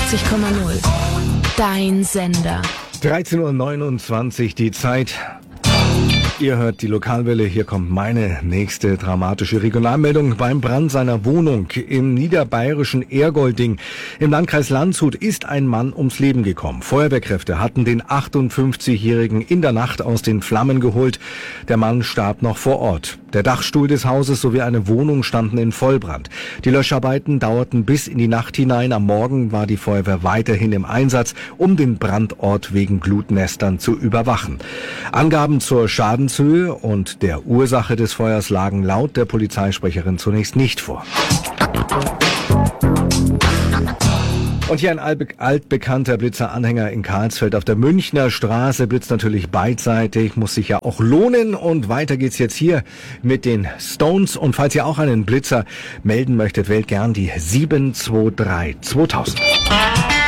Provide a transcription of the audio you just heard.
89,0. Dein Sender. 13:29 Uhr die Zeit. Ihr hört die Lokalwelle, hier kommt meine nächste dramatische Regionalmeldung. Beim Brand seiner Wohnung im niederbayerischen Ergolding im Landkreis Landshut ist ein Mann ums Leben gekommen. Feuerwehrkräfte hatten den 58-Jährigen in der Nacht aus den Flammen geholt. Der Mann starb noch vor Ort. Der Dachstuhl des Hauses sowie eine Wohnung standen in Vollbrand. Die Löscharbeiten dauerten bis in die Nacht hinein. Am Morgen war die Feuerwehr weiterhin im Einsatz, um den Brandort wegen Glutnestern zu überwachen. Angaben zur Schadenshöhe und der Ursache des Feuers lagen laut der Polizeisprecherin zunächst nicht vor. Und hier ein altbekannter Blitzeranhänger in Karlsfeld auf der Münchner Straße blitzt natürlich beidseitig, muss sich ja auch lohnen. Und weiter geht's jetzt hier mit den Stones. Und falls ihr auch einen Blitzer melden möchtet, wählt gern die 723 2000.